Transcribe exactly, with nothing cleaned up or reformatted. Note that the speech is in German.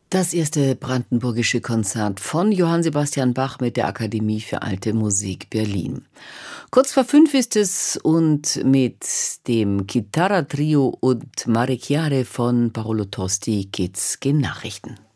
Das erste brandenburgische Konzert von Johann Sebastian Bach mit der Akademie für Alte Musik Berlin. Kurz vor fünf ist es und mit dem Chitarra-Trio und Mare Chiare von Paolo Tosti geht's gen Nachrichten.